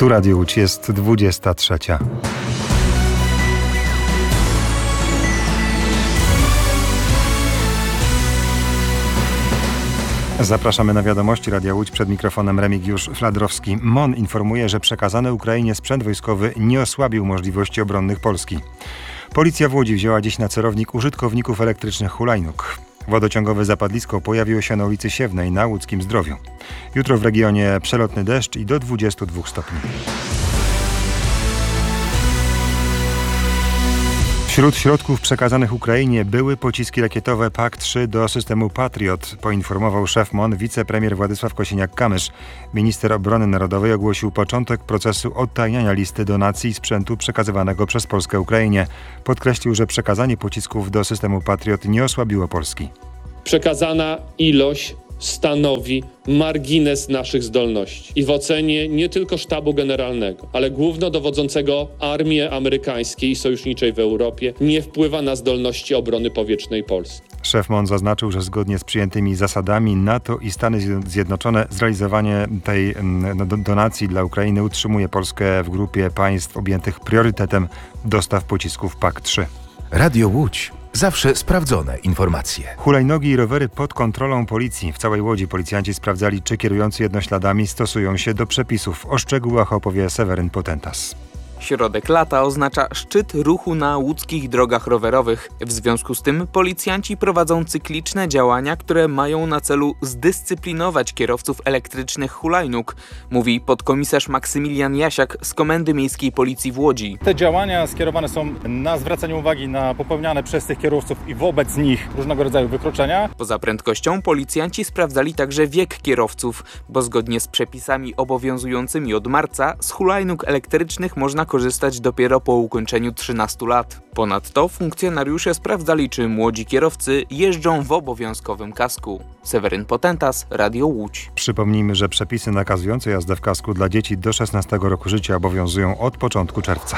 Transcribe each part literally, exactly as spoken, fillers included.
Tu Radio Łódź, jest dwudziesta trzecia. Zapraszamy na wiadomości Radia Łódź, przed mikrofonem Remigiusz Fladrowski. M O N informuje, że przekazany Ukrainie sprzęt wojskowy nie osłabił możliwości obronnych Polski. Policja w Łodzi wzięła dziś na celownik użytkowników elektrycznych hulajnóg. Wodociągowe zapadlisko pojawiło się na ulicy Siewnej na Łódzkim Zdrowiu. Jutro w regionie przelotny deszcz i do dwudziestu dwóch stopni. Wśród środków przekazanych Ukrainie były pociski rakietowe P A K trzy do systemu Patriot, poinformował szef M O N wicepremier Władysław Kosiniak-Kamysz. Minister Obrony Narodowej ogłosił początek procesu odtajniania listy donacji i sprzętu przekazywanego przez Polskę Ukrainie. Podkreślił, że przekazanie pocisków do systemu Patriot nie osłabiło Polski. Przekazana ilość stanowi margines naszych zdolności. I w ocenie nie tylko sztabu generalnego, ale głównodowodzącego armii amerykańskiej i sojuszniczej w Europie nie wpływa na zdolności obrony powietrznej Polski. Szef M O N zaznaczył, że zgodnie z przyjętymi zasadami NATO i Stany Zjednoczone zrealizowanie tej donacji dla Ukrainy utrzymuje Polskę w grupie państw objętych priorytetem dostaw pocisków P A K trzy. Radio Łódź. Zawsze sprawdzone informacje. Hulajnogi i rowery pod kontrolą policji. W całej Łodzi policjanci sprawdzali, czy kierujący jednośladami stosują się do przepisów. O szczegółach opowie Seweryn Potentas. Środek lata oznacza szczyt ruchu na łódzkich drogach rowerowych. W związku z tym policjanci prowadzą cykliczne działania, które mają na celu zdyscyplinować kierowców elektrycznych hulajnóg, mówi podkomisarz Maksymilian Jasiak z Komendy Miejskiej Policji w Łodzi. Te działania skierowane są na zwracanie uwagi na popełniane przez tych kierowców i wobec nich różnego rodzaju wykroczenia. Poza prędkością policjanci sprawdzali także wiek kierowców, bo zgodnie z przepisami obowiązującymi od marca z hulajnóg elektrycznych można korzystać dopiero po ukończeniu trzynastu lat. Ponadto funkcjonariusze sprawdzali, czy młodzi kierowcy jeżdżą w obowiązkowym kasku. Seweryn Potentas, Radio Łódź. Przypomnijmy, że przepisy nakazujące jazdę w kasku dla dzieci do szesnastego roku życia obowiązują od początku czerwca.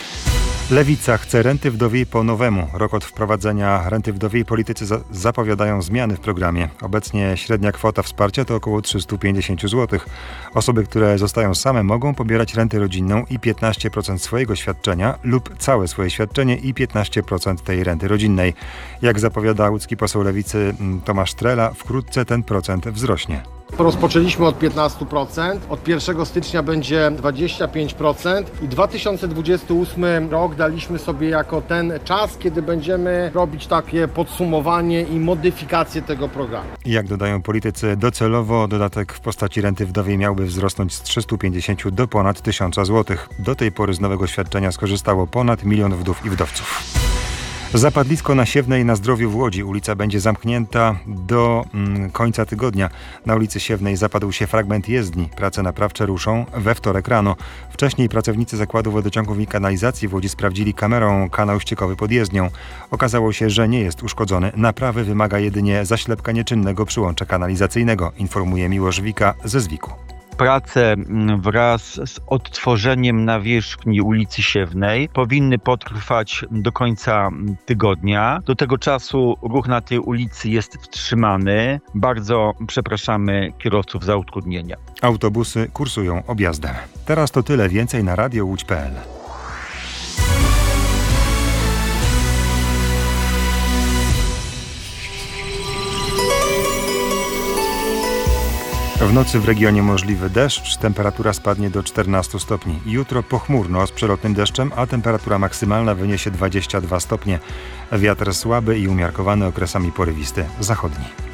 Lewica chce renty wdowiej po nowemu. Rok od wprowadzenia renty wdowiej politycy za- zapowiadają zmiany w programie. Obecnie średnia kwota wsparcia to około trzysta pięćdziesiąt złotych. Osoby, które zostają same, mogą pobierać rentę rodzinną i piętnaście procent swojego świadczenia lub całe swoje świadczenie i piętnaście procent tej renty rodzinnej. Jak zapowiada łódzki poseł Lewicy Tomasz Trela, wkrótce ten procent wzrośnie. Rozpoczęliśmy od piętnaście procent, od pierwszego stycznia będzie dwadzieścia pięć procent i dwa tysiące dwudziesty ósmy rok daliśmy sobie jako ten czas, kiedy będziemy robić takie podsumowanie i modyfikację tego programu. Jak dodają politycy, docelowo dodatek w postaci renty wdowiej miałby wzrosnąć z trzystu pięćdziesięciu do ponad tysiąca złotych. Do tej pory z nowego świadczenia skorzystało ponad milion wdów i wdowców. Zapadlisko na Siewnej na Zdrowiu w Łodzi. Ulica będzie zamknięta do mm, końca tygodnia. Na ulicy Siewnej zapadł się fragment jezdni. Prace naprawcze ruszą we wtorek rano. Wcześniej pracownicy Zakładu Wodociągów i Kanalizacji w Łodzi sprawdzili kamerą kanał ściekowy pod jezdnią. Okazało się, że nie jest uszkodzony. Naprawy wymaga jedynie zaślepka nieczynnego przyłącza kanalizacyjnego, informuje Miłosz Wika ze Zwiku. Prace wraz z odtworzeniem nawierzchni ulicy Siewnej powinny potrwać do końca tygodnia. Do tego czasu ruch na tej ulicy jest wstrzymany. Bardzo przepraszamy kierowców za utrudnienia. Autobusy kursują objazdem. Teraz to tyle. Więcej na radio łódź kropka pe el. W nocy w regionie możliwy deszcz, temperatura spadnie do czternastu stopni. Jutro pochmurno z przelotnym deszczem, a temperatura maksymalna wyniesie dwadzieścia dwa stopnie. Wiatr słaby i umiarkowany, okresami porywisty zachodni.